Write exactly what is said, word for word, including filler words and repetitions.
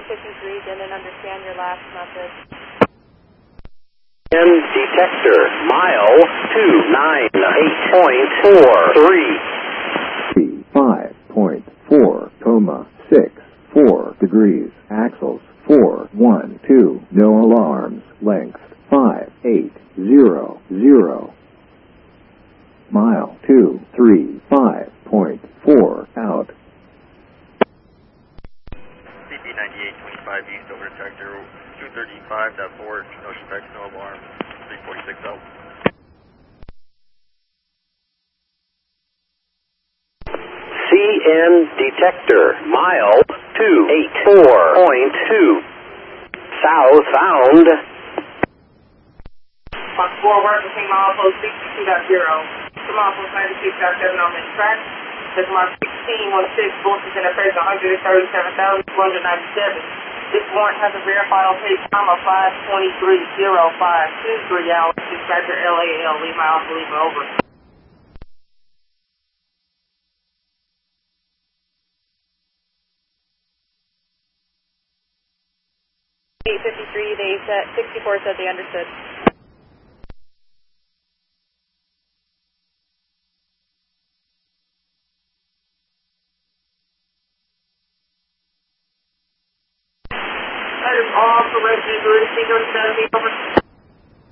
fifty-three, didn't understand your last message. And detector, mile two nine eight point four three. five point four, coma, six, four degrees, axles, four one two, no alarms, length, five eight zero zero. Mile two three five point four out. C P ninety-eight twenty-five east over to sector two thirty-five point four, no suspects, no alarm, three forty-six out. C N detector, mile two eight four point two, southbound. Fox four, work between mile post sixty-two point zero. To mile post ninety-six point seven on this track. This mile sixteen one six, voltage in effect one hundred thirty-seven thousand two hundred ninety-seven. This warrant has a verified page time of five twenty-three oh five two three hours. Dispatcher L A L, leave my officer, leave over. eight fifty-three, they said, sixty-four said they understood. That is all correct. Is there anything else that I need over?